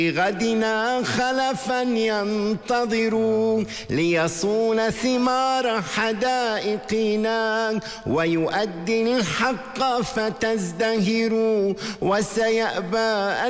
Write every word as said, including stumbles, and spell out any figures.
غدنا خلفا ينتظر ليصون ثمار حدائقنا ويؤدي الحق فتزدهر وسيأبى